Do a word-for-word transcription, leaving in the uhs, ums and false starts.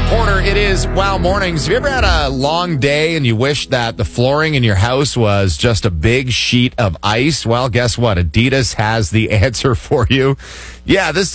Porter, it is Wow Mornings. Have you ever had a long day and you wish that the flooring in your house was just a big sheet of ice? Well, guess what? Adidas has the answer for you. Yeah, this